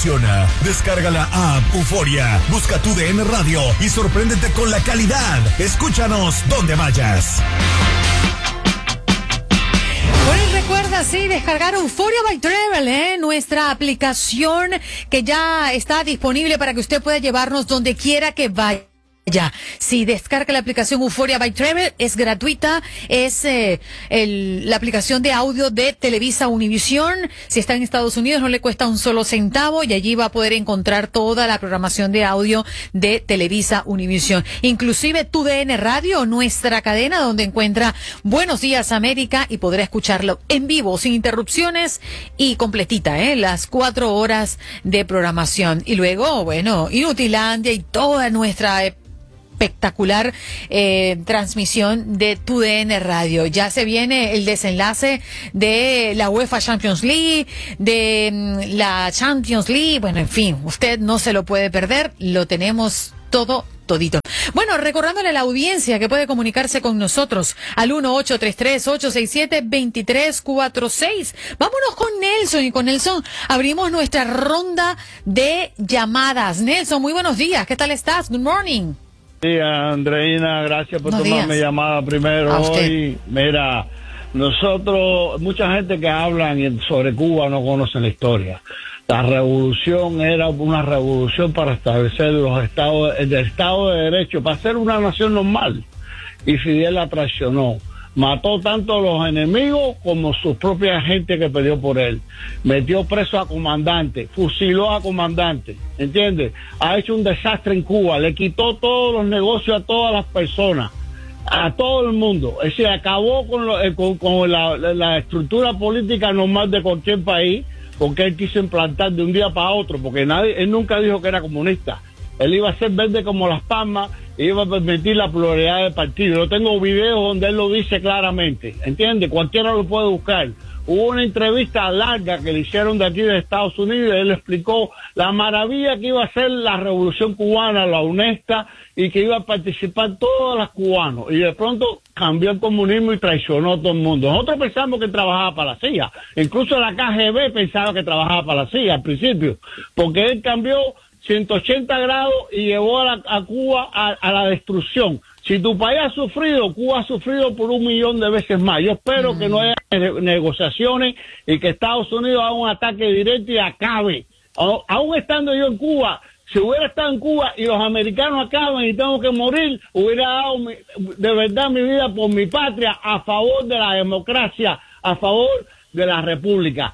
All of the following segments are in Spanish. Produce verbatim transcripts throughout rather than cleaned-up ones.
funciona. Descarga la app Euforia, busca tu D N Radio y sorpréndete con la calidad. Escúchanos donde vayas. Bueno, y recuerda, sí, descargar Euphoria by Travel, ¿eh? Nuestra aplicación que ya está disponible para que usted pueda llevarnos donde quiera que vaya. Ya, si descarga la aplicación Euphoria by Travel, es gratuita, es eh, el, la aplicación de audio de Televisa Univisión. Si está en Estados Unidos no le cuesta un solo centavo y allí va a poder encontrar toda la programación de audio de Televisa Univisión. Inclusive tu D N Radio, nuestra cadena donde encuentra Buenos Días América y podrá escucharlo en vivo, sin interrupciones y completita, ¿eh? Las cuatro horas de programación. Y luego, bueno, Inutilandia y toda nuestra espectacular eh, transmisión de tu D N Radio. Ya se viene el desenlace de la UEFA Champions League, de mm, la Champions League, bueno, en fin, usted no se lo puede perder, lo tenemos todo todito. Bueno, recordándole a la audiencia que puede comunicarse con nosotros al uno ocho tres tres, ocho seis siete, dos tres cuatro seis. Vámonos con Nelson y con Nelson abrimos nuestra ronda de llamadas. Nelson, muy buenos días, ¿qué tal estás? Good morning. Sí, Andreina, gracias por Buenos tomarme días. llamada primero hoy. Mira, nosotros, mucha gente que hablan sobre Cuba no conocen la historia. La revolución era una revolución para establecer los estados, el Estado de Derecho, para ser una nación normal. Y Fidel la traicionó. Mató tanto a los enemigos como sus propias gente que peleó por él. Metió preso a comandantes, fusiló a comandantes, ¿entiendes? Ha hecho un desastre en Cuba, le quitó todos los negocios a todas las personas, a todo el mundo. Es decir, acabó con, lo, eh, con, con la, la, la estructura política normal de cualquier país, porque él quiso implantar de un día para otro, porque nadie, él nunca dijo que era comunista. Él iba a ser verde como las palmas, iba a permitir la pluralidad del partido. Yo tengo videos donde él lo dice claramente, ¿entiende? Cualquiera lo puede buscar. Hubo una entrevista larga que le hicieron de aquí de Estados Unidos y él explicó la maravilla que iba a ser la revolución cubana, la honesta, y que iba a participar todos los cubanos. Y de pronto cambió el comunismo y traicionó a todo el mundo. Nosotros pensamos que trabajaba para la C I A. Incluso la K G B pensaba que trabajaba para la C I A al principio, porque él cambió ciento ochenta grados y llevó a, la, a Cuba a, a la destrucción. Si tu país ha sufrido, Cuba ha sufrido por un millón de veces más. Yo espero mm. que no haya ne negociaciones y que Estados Unidos haga un ataque directo y acabe. O, aún estando yo en Cuba, si hubiera estado en Cuba y los americanos acaban y tengo que morir, hubiera dado mi, de verdad mi vida por mi patria a favor de la democracia, a favor de la república.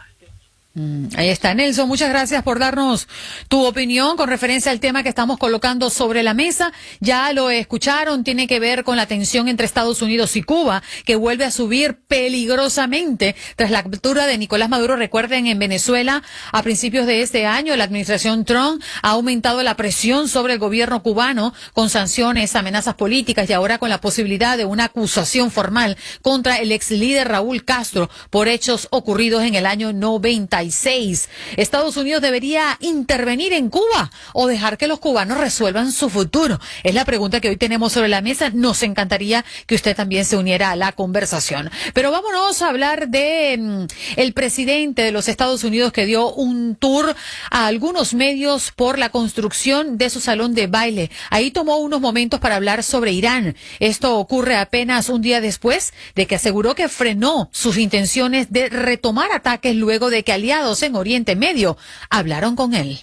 Mm, ahí está, Nelson, muchas gracias por darnos tu opinión con referencia al tema que estamos colocando sobre la mesa. Ya lo escucharon, tiene que ver con la tensión entre Estados Unidos y Cuba, que vuelve a subir peligrosamente tras la captura de Nicolás Maduro. Recuerden, en Venezuela, a principios de este año, la administración Trump ha aumentado la presión sobre el gobierno cubano con sanciones, amenazas políticas y ahora con la posibilidad de una acusación formal contra el ex líder Raúl Castro por hechos ocurridos en el año noventa y seis. ¿Estados Unidos debería intervenir en Cuba o dejar que los cubanos resuelvan su futuro? Es la pregunta que hoy tenemos sobre la mesa. Nos encantaría que usted también se uniera a la conversación. Pero vámonos a hablar de mm, el presidente de los Estados Unidos, que dio un tour a algunos medios por la construcción de su salón de baile. Ahí tomó unos momentos para hablar sobre Irán. Esto ocurre apenas un día después de que aseguró que frenó sus intenciones de retomar ataques luego de que aliados en Oriente Medio hablaron con él.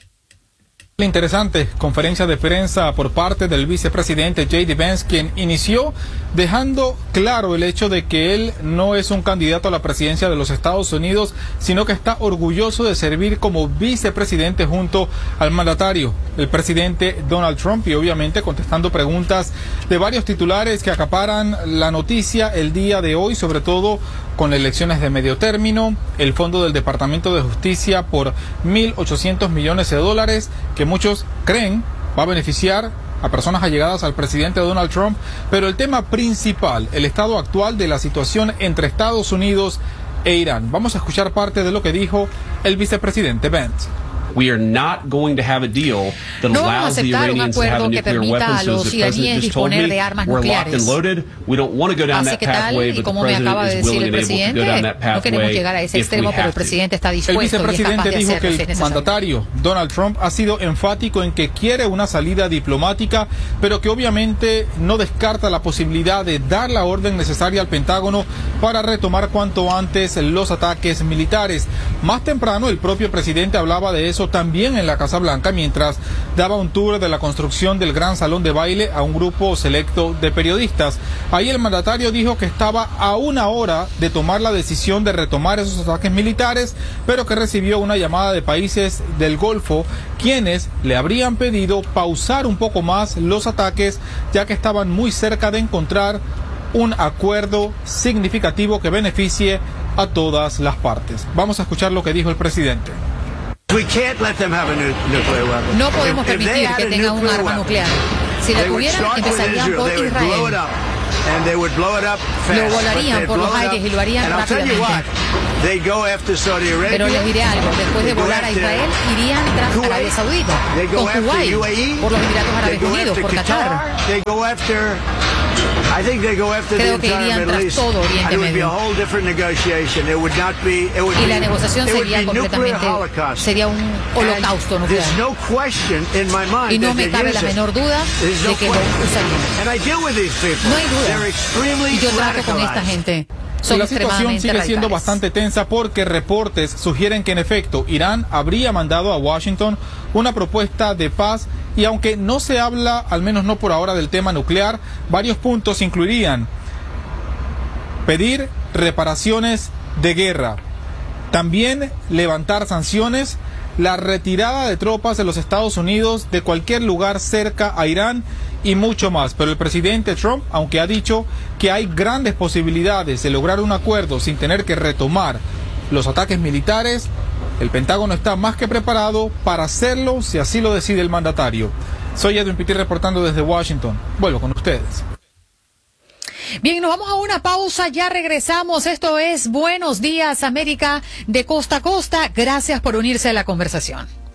La interesante conferencia de prensa por parte del vicepresidente J D Vance, quien inició dejando claro el hecho de que él no es un candidato a la presidencia de los Estados Unidos, sino que está orgulloso de servir como vicepresidente junto al mandatario, el presidente Donald Trump, y obviamente contestando preguntas de varios titulares que acaparan la noticia el día de hoy, sobre todo con elecciones de medio término, el fondo del Departamento de Justicia por mil ochocientos millones de dólares, que muchos creen va a beneficiar a personas allegadas al presidente Donald Trump, pero el tema principal, el estado actual de la situación entre Estados Unidos e Irán. Vamos a escuchar parte de lo que dijo el vicepresidente Vance. We are not going to have a deal that No vamos a allows the aceptar un Iranians to have a acuerdo que nuclear permita weapon. a So as los the president iraníes just told disponer me, de armas we're locked nucleares. and loaded. We don't want to go down Así that que tal, pathway, y but the como me acaba de president is decir willing el and able to go down presidente, that no queremos pathway llegar a ese if we extremo, pero have el to. presidente está El dispuesto y es capaz vicepresidente de dijo hacerlo que si es el necesario. mandatario Donald Trump ha sido enfático en que quiere una salida diplomática, pero que obviamente no descarta la posibilidad de dar la orden necesaria al Pentágono para retomar cuanto antes los ataques militares. Más temprano, el propio presidente hablaba de eso también en la Casa Blanca, mientras daba un tour de la construcción del gran salón de baile a un grupo selecto de periodistas. Ahí el mandatario dijo que estaba a una hora de tomar la decisión de retomar esos ataques militares, pero que recibió una llamada de países del Golfo, quienes le habrían pedido pausar un poco más los ataques, ya que estaban muy cerca de encontrar un acuerdo significativo que beneficie a todas las partes. Vamos a escuchar lo que dijo el presidente. No podemos permitir que tengan un arma nuclear. Si la tuvieran, empezarían por Israel. Lo volarían por los aires y lo harían rápidamente. Pero les diré algo, después de volar a Israel, irían tras Arabia Saudita, con Kuwait, por los Emiratos Árabes Unidos, por Qatar. Creo que irían tras todo Oriente Medio. Y la negociación sería completamente, sería un holocausto nuclear. Y no me cabe la menor duda de que lo usarían. No hay duda. Y yo trato con esta gente. Son la situación sigue siendo radicales. bastante tensa porque reportes sugieren que en efecto Irán habría mandado a Washington una propuesta de paz, y aunque no se habla, al menos no por ahora, del tema nuclear, varios puntos incluirían pedir reparaciones de guerra, también levantar sanciones, la retirada de tropas de los Estados Unidos de cualquier lugar cerca a Irán y mucho más. Pero el presidente Trump, aunque ha dicho que hay grandes posibilidades de lograr un acuerdo sin tener que retomar los ataques militares, el Pentágono está más que preparado para hacerlo si así lo decide el mandatario. Soy Edwin Pitti reportando desde Washington. Vuelvo con ustedes. Bien, nos vamos a una pausa, ya regresamos. Esto es Buenos Días América de costa a costa. Gracias por unirse a la conversación.